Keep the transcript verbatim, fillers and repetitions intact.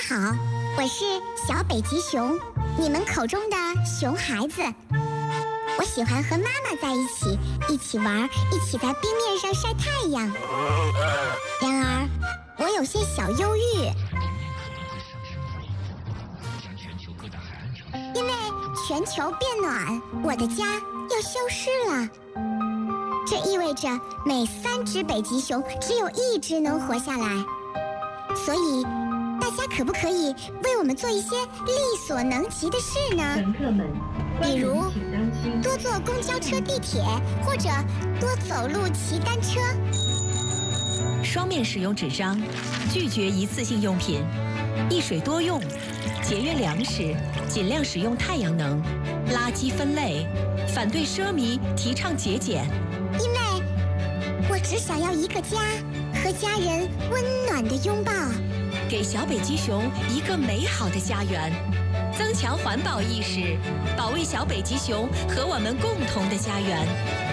好，我是小北极熊，你们口中的熊孩子。我喜欢和妈妈在一起，一起玩，一起在冰面上晒太阳。然而，我有些小忧郁，因为全球变暖，我的家要消失了。这意味着每三只北极熊只有一只能活下来。所以，大家可不可以为我们做一些力所能及的事呢？ 乘客们， 比如请当心多坐公交车、地铁，或者多走路、骑单车。 双面使用纸张，拒绝一次性用品，一水多用，节约粮食，尽量使用太阳能，垃圾分类，反对奢靡，提倡节俭。 因为我只想要一个家，和家人温暖的拥抱。 给小北极熊一个美好的家园，增强环保意识，保卫小北极熊和我们共同的家园。